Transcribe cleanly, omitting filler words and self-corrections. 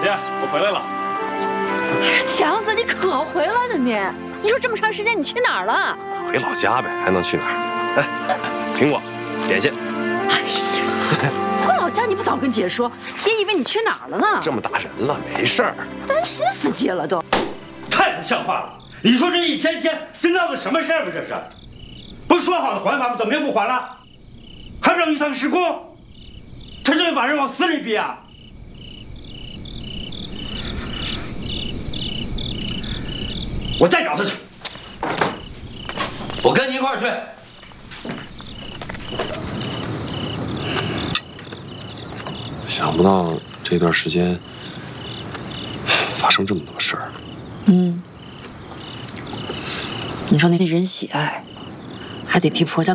姐，我回来了。 强子，你可回来了你！你说这么长时间你去哪儿了？ 回老家呗，还能去哪儿？哎，苹果，点心。 哎呀，回老家你不早跟姐说，姐以为你去哪儿了呢？ 这么大人了，没事儿。 担心死姐了都。 太不像话了！你说这一天天这闹的什么事儿吧？这是，不是说好的还法吗？怎么又不还了？还不让一趟施工？他这把人往死里逼啊！我再找他去。 我跟你一块儿去。 想不到这段时间发生这么多事儿。 你说那人喜爱，还得替婆家